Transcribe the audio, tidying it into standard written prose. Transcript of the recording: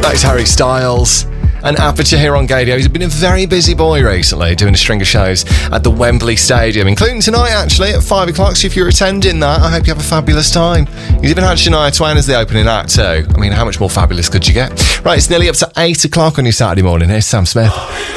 That's Harry Styles and Aperture here on Gadio. He's been a very busy boy recently, doing a string of shows at the Wembley Stadium, including tonight actually at 5 o'clock. So if you're attending that, I hope you have a fabulous time. He's even had Shania Twain as the opening act too. I mean, how much more fabulous could you get? Right, it's nearly up to 8 o'clock on your Saturday morning. Here's Sam Smith.